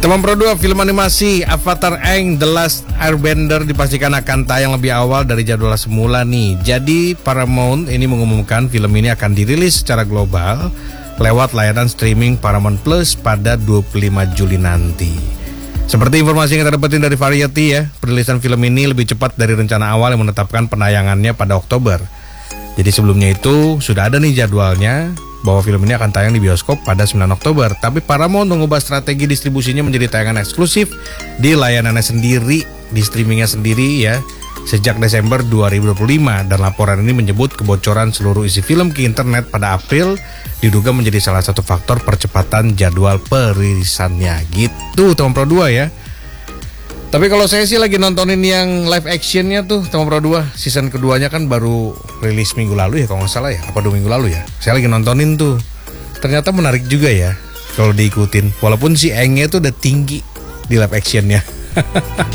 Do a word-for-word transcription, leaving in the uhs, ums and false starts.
Teman Pro dua, film animasi Avatar Aang The Last Airbender dipastikan akan tayang lebih awal dari jadwal semula nih. Jadi Paramount ini mengumumkan film ini akan dirilis secara global lewat layanan streaming Paramount Plus pada dua puluh lima Juli nanti. Seperti informasi yang kita dapetin dari Variety ya, perilisan film ini lebih cepat dari rencana awal yang menetapkan penayangannya pada Oktober. Jadi sebelumnya itu sudah ada nih jadwalnya bahwa film ini akan tayang di bioskop pada sembilan Oktober. Tapi Paramount mengubah strategi distribusinya menjadi tayangan eksklusif di layanannya sendiri, di streamingnya sendiri ya, sejak Desember dua ribu dua puluh lima. Dan laporan ini menyebut kebocoran seluruh isi film ke internet pada April diduga menjadi salah satu faktor percepatan jadwal perilisannya. Gitu teman Pro dua ya. Tapi kalau saya sih lagi nontonin yang live actionnya tuh teman Pro dua. Season keduanya kan baru rilis minggu lalu ya kalau nggak salah ya. Apa dua minggu lalu ya. Saya lagi nontonin tuh. Ternyata menarik juga ya kalau diikutin. Walaupun si Aangnya tuh udah tinggi di live actionnya.